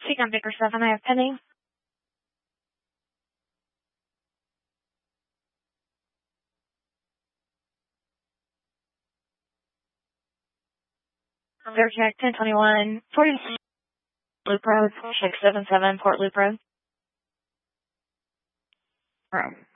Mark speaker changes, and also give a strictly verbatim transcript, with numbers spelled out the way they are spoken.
Speaker 1: Speak on Vicar seven, I have pending. Vercheck ten twenty-one, forty Loop Road, six seven seven Port Loop Road. Room.